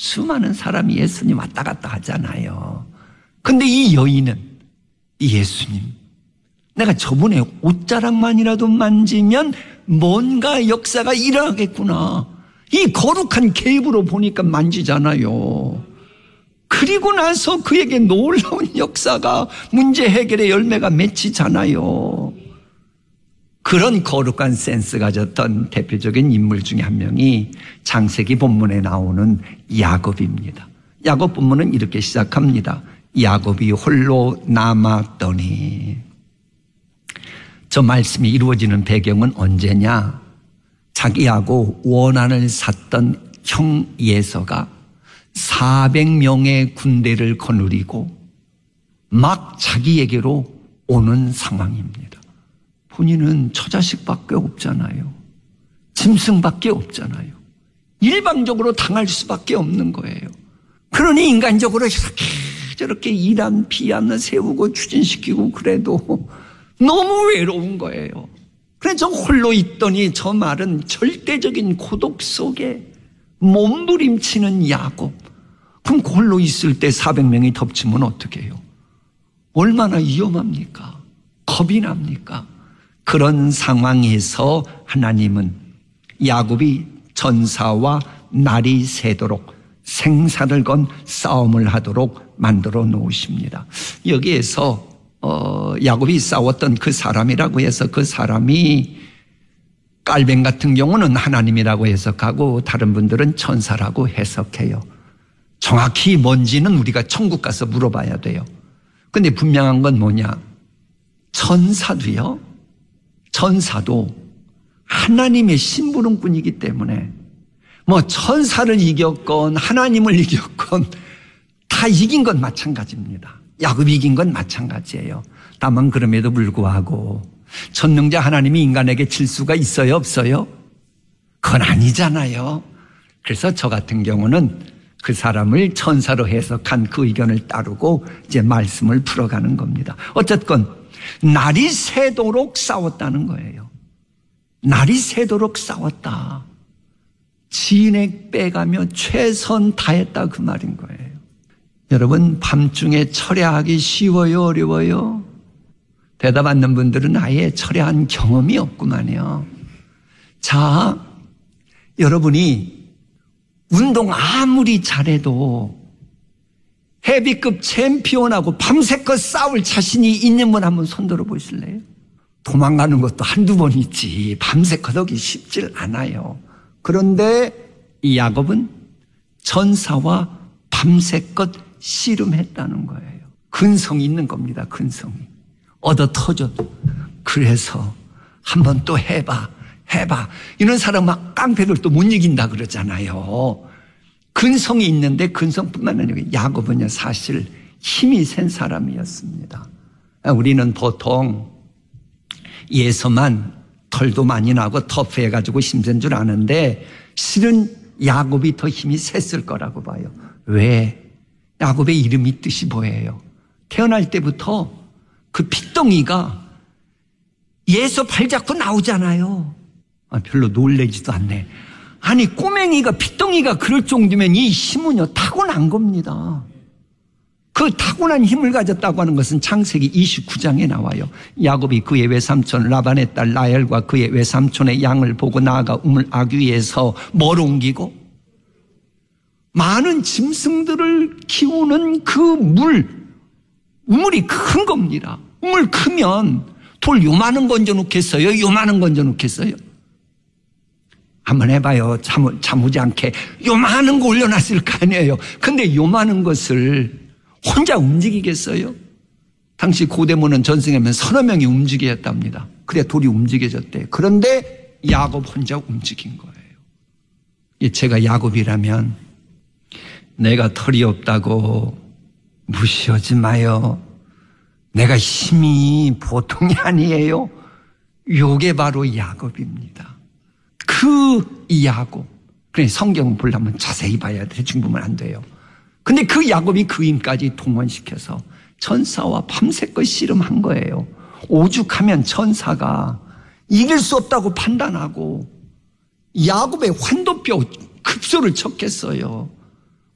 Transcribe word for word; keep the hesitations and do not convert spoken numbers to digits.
수많은 사람이 예수님 왔다 갔다 하잖아요. 근데 이 여인은 예수님, 내가 저분의 옷자락만이라도 만지면 뭔가 역사가 일어나겠구나. 이 거룩한 계입으로 보니까 만지잖아요. 그리고 나서 그에게 놀라운 역사가, 문제 해결의 열매가 맺히잖아요. 그런 거룩한 센스 가졌던 대표적인 인물 중에 한 명이 창세기 본문에 나오는 야곱입니다. 야곱 본문은 이렇게 시작합니다. 야곱이 홀로 남았더니. 저 말씀이 이루어지는 배경은 언제냐? 자기하고 원한을 샀던 형 예서가 사백 명의 군대를 거느리고 막 자기에게로 오는 상황입니다. 본인은 처자식밖에 없잖아요. 짐승밖에 없잖아요. 일방적으로 당할 수밖에 없는 거예요. 그러니 인간적으로 이렇게 저렇게 일한 비안 세우고 추진시키고 그래도 너무 외로운 거예요. 그래서 홀로 있더니 저 말은 절대적인 고독 속에 몸부림치는 야곱. 그럼 홀로 있을 때 사백 명이 덮치면 어떻게 해요? 얼마나 위험합니까? 겁이 납니까? 그런 상황에서 하나님은 야곱이 전사와 날이 새도록 생사를 건 싸움을 하도록 만들어 놓으십니다. 여기에서 어, 야곱이 싸웠던 그 사람이라고 해서 그 사람이 깔뱅 같은 경우는 하나님이라고 해석하고 다른 분들은 천사라고 해석해요. 정확히 뭔지는 우리가 천국 가서 물어봐야 돼요. 근데 분명한 건 뭐냐? 천사도요. 천사도 하나님의 심부름꾼이기 때문에 뭐 천사를 이겼건 하나님을 이겼건 다 이긴 건 마찬가지입니다. 야곱이 이긴 건 마찬가지예요. 다만 그럼에도 불구하고 전능자 하나님이 인간에게 질 수가 있어요, 없어요? 그건 아니잖아요. 그래서 저 같은 경우는 그 사람을 천사로 해석한 그 의견을 따르고 이제 말씀을 풀어가는 겁니다. 어쨌건 날이 새도록 싸웠다는 거예요. 날이 새도록 싸웠다. 진액 빼가며 최선 다했다 그 말인 거예요. 여러분, 밤중에 철야하기 쉬워요, 어려워요? 대답 않는 분들은 아예 철야한 경험이 없구만요. 자, 여러분이 운동 아무리 잘해도 헤비급 챔피언하고 밤새껏 싸울 자신이 있는 분 한번 손들어 보실래요? 도망가는 것도 한두 번 있지 밤새껏 하기 쉽질 않아요. 그런데 이 야곱은 전사와 밤새껏 씨름했다는 거예요. 근성이 있는 겁니다. 근성이. 얻어 터져도. 그래서 한번 또 해봐 해봐. 이런 사람 막 깡패들 또 못 이긴다 그러잖아요. 근성이 있는데 근성뿐만 아니라 야곱은요 사실 힘이 센 사람이었습니다. 우리는 보통 예서만 털도 많이 나고 터프해가지고 힘센 줄 아는데 실은 야곱이 더 힘이 셌을 거라고 봐요. 왜? 야곱의 이름이 뜻이 뭐예요? 태어날 때부터 그 핏덩이가 예서 발 잡고 나오잖아요. 아, 별로 놀래지도 않네. 아니 꼬맹이가 핏덩이가 그럴 정도면 이 힘은요 타고난 겁니다. 그 타고난 힘을 가졌다고 하는 것은 창세기 이십구 장에 나와요. 야곱이 그의 외삼촌 라반의 딸 라헬과 그의 외삼촌의 양을 보고 나아가 우물 아귀에서 뭘 옮기고 많은 짐승들을 키우는 그 물, 우물이 큰 겁니다. 우물 크면 돌 요만한 건져 놓겠어요? 요만한 건져 놓겠어요? 한번 해봐요. 참, 참우지 않게. 요만한 거 올려놨을 거 아니에요. 근데 요만한 것을 혼자 움직이겠어요? 당시 고대문은 전승하면 서너 명이 움직여야 했답니다. 그래 돌이 움직여졌대. 그런데 야곱 혼자 움직인 거예요. 제가 야곱이라면 내가 털이 없다고 무시하지 마요. 내가 힘이 보통이 아니에요. 요게 바로 야곱입니다. 그 야곱. 그래 성경을 보려면 자세히 봐야 돼. 대충 보면 안 돼요. 근데 그 야곱이 그 힘까지 동원시켜서 천사와 밤새껏 씨름한 거예요. 오죽하면 천사가 이길 수 없다고 판단하고 야곱의 환도뼈 급소를 쳤겠어요.